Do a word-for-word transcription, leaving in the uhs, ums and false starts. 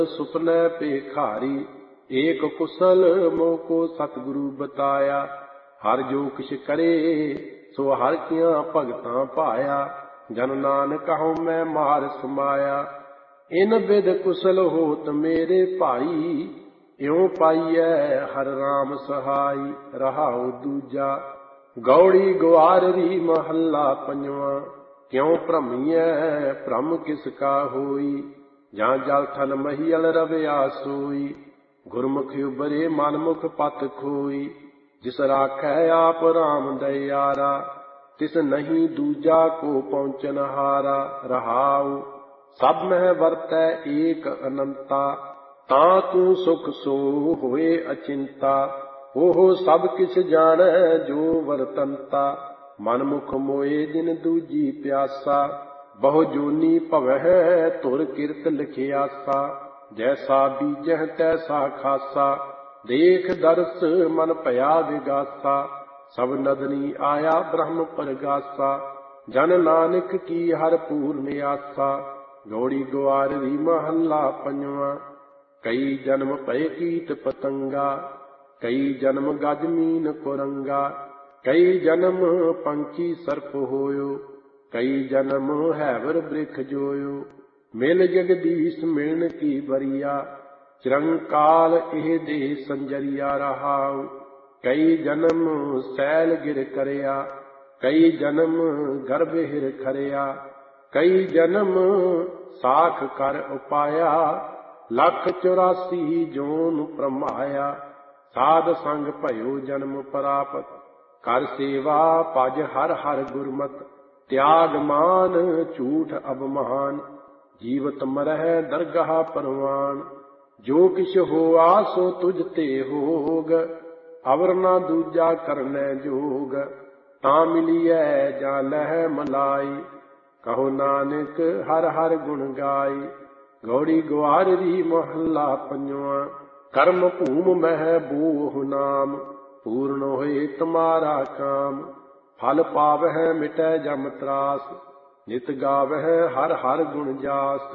सुपने पेखारी, एक कुशल मोको सतगुरु बताया। हर जो किछ करे सो हर किया भगतां पाया। जन नानक कहूँ मैं मार समाया। इन बिद कुशल होत मेरे भाई, इਉਂ पाइयै हर राम सहाई। रहाओ दूजा गौड़ी ग्वाररी महला पंजवा। क्यों भ्रमियै भ्रम किसका होई, ਜਾਂ ਜਲ ਥਲ ਮਹੀਲ ਰਵਿਆ ਸੋਈ। ਗੁਰਮੁਖ ਉਬਰੇ ਮਨਮੁਖ ਪਤ ਖੋਈ, ਜਿਸ ਰਾਖੈ ਆਪ ਰਾਮ ਦਇਆਰਾ। ਤਿਸ ਨਹੀਂ ਦੂਜਾ ਕੋ ਪਹੁੰਚਨ ਹਾਰਾ। ਰਹਾਉ ਸਭ ਮਹਿ ਵਰਤੈ ਏਕ ਅਨੰਤਾ, ਤਾਂ ਤੂੰ ਸੁਖ ਸੋ ਹੋਏ ਅਚਿੰਤਾ। ਉਹ ਸਭ ਕਿਛ ਜਾਣੈ ਜੋ ਵਰਤੰਤਾ, ਮਨਮੁਖ ਮੋਏ ਜਿਨ ਦੂਜੀ ਪਿਆਸਾ। ਬਹੁ ਜੋਨੀ ਭਵਹਿ ਧੁਰ ਕਿਰਤ ਲਿਖਿਆਸਾ, ਜੈਸਾ ਬੀਜਹਿ ਤੈਸਾ ਖਾਸਾ। ਦੇਖ ਦਰਸ ਮਨ ਭਇਆ ਵਿਗਾਸਾ, ਸਭ ਨਦਨੀ ਆਇਆ ਬ੍ਰਹਮ ਪਰਗਾਸਾ। ਜਨ ਨਾਨਕ ਕੀ ਹਰ ਪੂਰਨ ਆਸਾ। ਗੌੜੀ ਗਵਾਰਰੀ ਮਹੱਲਾ ਪੰਜਵਾ। ਕਈ ਜਨਮ ਭਏ ਕੀਟ ਪਤੰਗਾ, ਕਈ ਜਨਮ ਗਜ ਮੀਨ ਕੁਰੰਗਾ। ਕਈ ਜਨਮ ਪੰਛੀ ਸਰਪ ਹੋਇਓ, ਕਈ ਜਨਮ ਹੈਵਰ ਬ੍ਰਿਖ ਜੋਇਓ। ਮਿਲ ਜਗਦੀਸ਼ ਮਿਲਣ ਕੀ ਬਰੀਆ, ਚਿਰੰਕਾਲ ਇਹ ਦੇ ਸੰਜਰੀਆ। ਰਹਾਉ ਕਈ ਜਨਮ ਸੈਲ ਗਿਰ ਕਰਿਆ, ਕਈ ਜਨਮ ਗਰਭ ਹਿਰ ਖਰਿਆ। ਕਈ ਜਨਮ ਸਾਖ ਕਰ ਉਪਾਇਆ, ਲੱਖ ਚੁਰਾਸੀ ਜੋਨ ਭਰਮਾਇਆ। ਸਾਧ ਸੰਗ ਭਇਓ ਜਨਮ ਪ੍ਰਾਪਤ, ਕਰ ਸੇਵਾ ਭਜ ਹਰ ਹਰ ਗੁਰਮਤਿ। त्याग मान झूठ अभिमान, जीवत मरह दरगाह परवान। जो किछ होआ सो तुझ ते होग, अवर ना दूजा करनै जोग। तां मिलियै जा लह मलाई, कहो नानक हर हर गुण गाई। गौड़ी ग्वाररी महला पंजवा। कर्म भूम मह बोह नाम, पूर्ण होए तुम्हारा काम। फल पावਹਿ मिटै जम त्रास, नित गावਹਿ हर हर गुण जास।